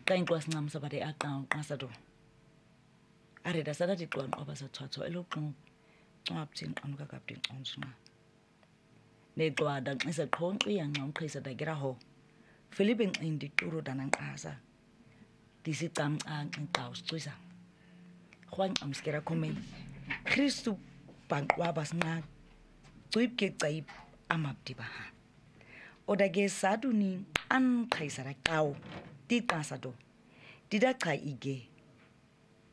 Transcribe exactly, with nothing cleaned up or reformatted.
Kain kwas ngam sa bade akang qasa do. Are da sada di qwan qoba sa thwatho elo qong. Ngap tin qan ka kap tin qon sna. Ne qwa da ngisa qong qiya ngam qisa da gira ho. Philippine indi turo da nang qasa. Disi qam ang qaus qisa. Juan am skera komei. Christu pangwa basna. Tuip ke tsaip amabdi baha. Oda ge sadu ni an qaisara qaw. Di qasa do. Dida qa ige